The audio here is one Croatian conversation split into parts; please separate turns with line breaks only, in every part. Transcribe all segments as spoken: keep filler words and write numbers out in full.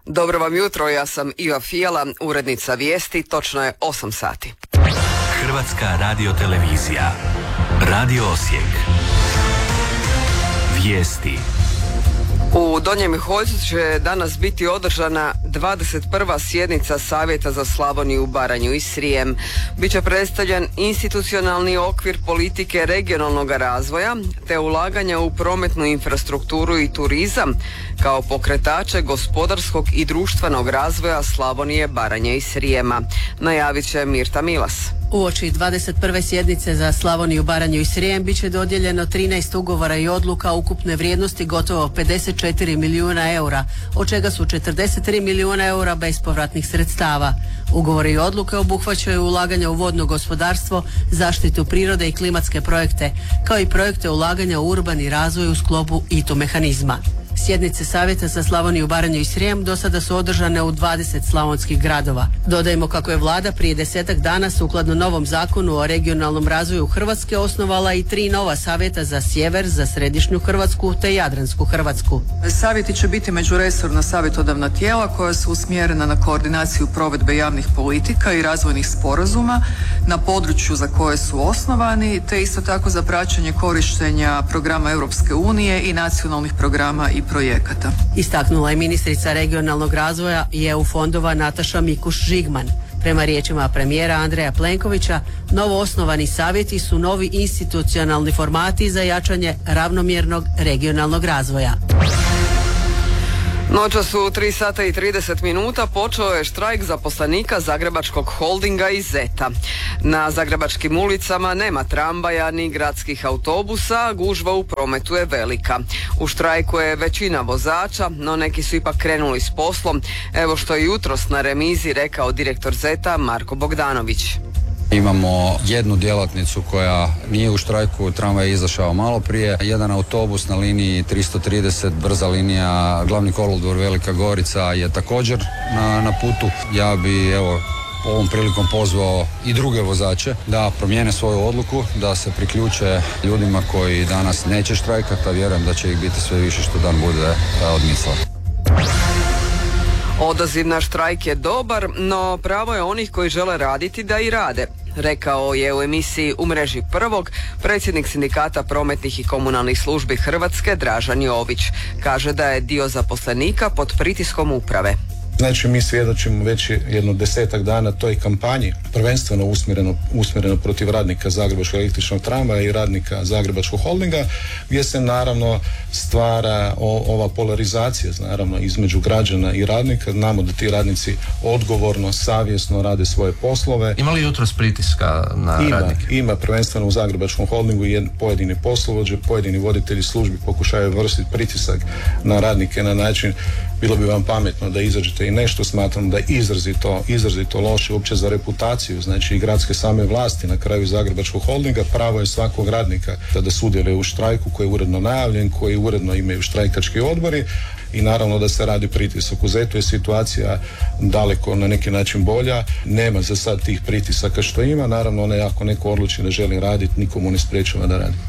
Dobro vam jutro, ja sam Iva Fijala, urednica vijesti, točno je osam sati.
Hrvatska radiotelevizija, Radio Osijek, vijesti.
U Donjem Miholjcu će danas biti održana dvadeset prva sjednica Savjeta za Slavoniju, Baranju i Srijem. Biće predstavljen institucionalni okvir politike regionalnog razvoja te ulaganja u prometnu infrastrukturu i turizam kao pokretače gospodarskog i društvenog razvoja Slavonije, Baranje i Srijema, najavit će Mirta Milas.
Uoči dvadeset prve sjednice za Slavoniju, Baranju i Srijem biće dodijeljeno trinaest ugovora i odluka ukupne vrijednosti gotovo pedeset četiri milijuna eura, od čega su četrdeset tri milijuna eura bespovratnih sredstava. Ugovori i odluke obuhvaćaju ulaganja u vodno gospodarstvo, zaštitu prirode i klimatske projekte, kao i projekte ulaganja u urbani razvoj u sklopu I T U mehanizma. Sjednice Savjeta za Slavoniju, Baranju i Srijem do sada su održane u dvadeset slavonskih gradova. Dodajmo kako je vlada prije desetak dana sukladno novom zakonu o regionalnom razvoju Hrvatske osnovala i tri nova savjeta za sjever, za središnju Hrvatsku te jadransku Hrvatsku.
Savjeti će biti međuresorna savjetodavna tijela koja su usmjerena na koordinaciju provedbe javnih politika i razvojnih sporazuma na području za koje su osnovani, te isto tako za praćenje korištenja programa Europske unije i nacionalnih programa i projekata.
Istaknula je ministrica regionalnog razvoja i E U fondova Nataša Mikuš-Žigman. Prema riječima premijera Andreja Plenkovića, novo osnovani savjeti su novi institucionalni formati za jačanje ravnomjernog regionalnog razvoja.
Noćas su tri sata i trideset minuta počeo je štrajk zaposlenika Zagrebačkog holdinga i Zeta. Na zagrebačkim ulicama nema tramvaja ni gradskih autobusa, gužva u prometu je velika. U štrajku je većina vozača, no neki su ipak krenuli s poslom. Evo što je jutros na remizi rekao direktor Zeta Marko Bogdanović.
Imamo jednu djelatnicu koja nije u štrajku, tramvaj je izašao malo prije, jedan autobus na liniji tristo trideset, brza linija, glavni kolodvor Velika Gorica je također na, na putu. Ja bi evo ovom prilikom pozvao i druge vozače da promijene svoju odluku, da se priključe ljudima koji danas neće štrajkati, a vjerujem da će ih biti sve više što dan bude odmicao.
Odaziv na štrajk je dobar, no pravo je onih koji žele raditi da i rade, rekao je u emisiji U mreži prvog predsjednik sindikata prometnih i komunalnih službi Hrvatske Dražan Jović. Kaže da je dio zaposlenika pod pritiskom uprave.
Znači mi svjedočimo već jedno desetak dana toj kampanji, prvenstveno usmjereno, usmjereno protiv radnika Zagrebačkog električnog tramvaja i radnika Zagrebačkog holdinga, gdje se naravno stvara o, ova polarizacija naravno između građana i radnika. Znamo da ti radnici odgovorno, savjesno rade svoje poslove.
Ima li jutros pritiska na
ima,
radnike?
Ima, prvenstveno u Zagrebačkom holdingu i pojedini poslovođe, pojedini voditelji službi pokušaju vršiti pritisak na radnike na način, bilo bi vam pametno da izađete i nešto, smatram da je izrazito, izrazito loše uopće za reputaciju, znači i gradske same vlasti na kraju Zagrebačkog holdinga. Pravo je svakog radnika da sudjeluje u štrajku koji je uredno najavljen, koji uredno imaju štrajkački odbori i naravno da se radi pritisak. U Zetu je situacija daleko na neki način bolja, nema za sad tih pritisaka što ima, naravno ne, ako neko odluči da želi raditi, nikomu ne spriječava da radi.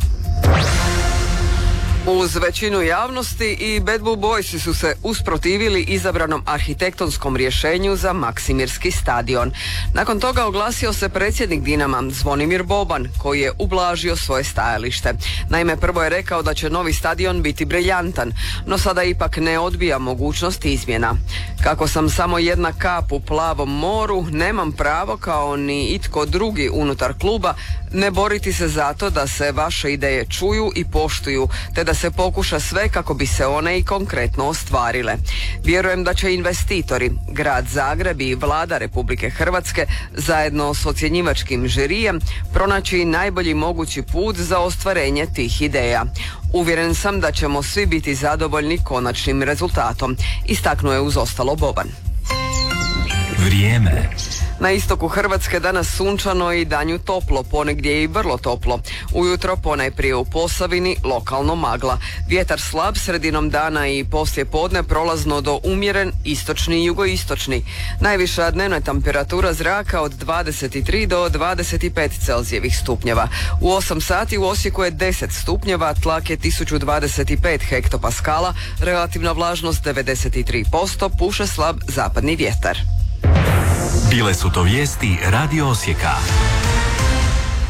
Uz većinu javnosti i Bad Blue Boysi su se usprotivili izabranom arhitektonskom rješenju za Maksimirski stadion. Nakon toga oglasio se predsjednik Dinama Zvonimir Boban, koji je ublažio svoje stajalište. Naime, prvo je rekao da će novi stadion biti briljantan, no sada ipak ne odbija mogućnost izmjena. Kako sam samo jedna kap u plavom moru, nemam pravo kao ni itko drugi unutar kluba ne boriti se za to da se vaše ideje čuju i poštuju, te da se pokuša sve kako bi se one i konkretno ostvarile. Vjerujem da će investitori, grad Zagreb i vlada Republike Hrvatske zajedno s ocjenjivačkim žirijem pronaći najbolji mogući put za ostvarenje tih ideja. Uvjeren sam da ćemo svi biti zadovoljni konačnim rezultatom, istaknuo je uz ostalo Boban.
Vrijeme.
Na istoku Hrvatske danas sunčano i danju toplo, ponegdje i vrlo toplo. Ujutro ponajprije u Posavini, lokalno magla. Vjetar slab sredinom dana i poslije podne prolazno do umjeren istočni i jugoistočni. Najviša dnevna temperatura zraka od dvadeset tri do dvadeset pet Celzijevih stupnjeva. U osam sati u Osijeku je deset stupnjeva, tlak je tisuću dvadeset pet hektopaskala, relativna vlažnost devedeset tri posto, puše slab zapadni vjetar.
Bile su to vijesti Radio Osijeka.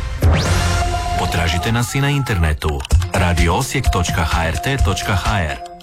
Potražite nas i na internetu radio osijek točka h r t točka h r.